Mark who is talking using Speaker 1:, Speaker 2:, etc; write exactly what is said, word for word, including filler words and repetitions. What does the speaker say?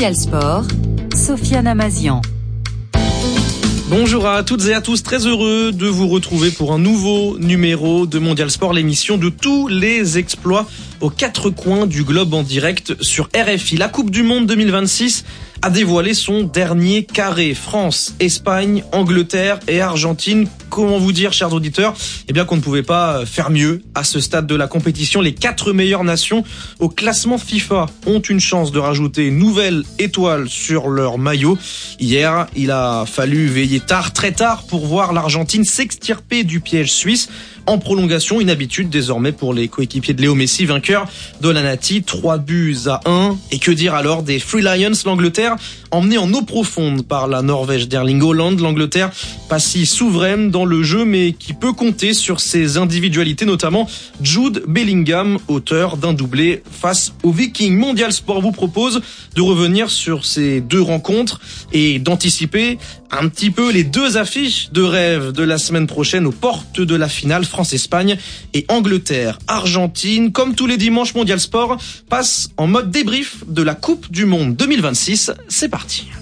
Speaker 1: Mondial Sport, Sofiane Amazian.
Speaker 2: Bonjour à toutes et à tous, très heureux de vous retrouver pour un nouveau numéro de Mondial Sport, l'émission de tous les exploits aux quatre coins du globe en direct sur R F I. La Coupe du Monde deux mille vingt-six a dévoilé son dernier carré. France, Espagne, Angleterre et Argentine. Comment vous dire, chers auditeurs, eh bien qu'on ne pouvait pas faire mieux à ce stade de la compétition. Les quatre meilleures nations au classement FIFA ont une chance de rajouter une nouvelle étoile sur leur maillot. Hier, il a fallu veiller tard, très tard, pour voir l'Argentine s'extirper du piège suisse. En prolongation, une habitude désormais pour les coéquipiers de Léo Messi, vainqueur de la Nati, trois buts à un. Et que dire alors des Free Lions, l'Angleterre, emmenée en eau profonde par la Norvège d'Erling Haaland. L'Angleterre pas si souveraine dans le jeu, mais qui peut compter sur ses individualités, notamment Jude Bellingham, auteur d'un doublé face aux Vikings. Mondial Sport vous propose de revenir sur ces deux rencontres et d'anticiper un petit peu les deux affiches de rêve de la semaine prochaine aux portes de la finale. France-Espagne et Angleterre-Argentine. Comme tous les dimanches, Mondial Sport passe en mode débrief de la Coupe du Monde deux mille vingt-six. C'est parti.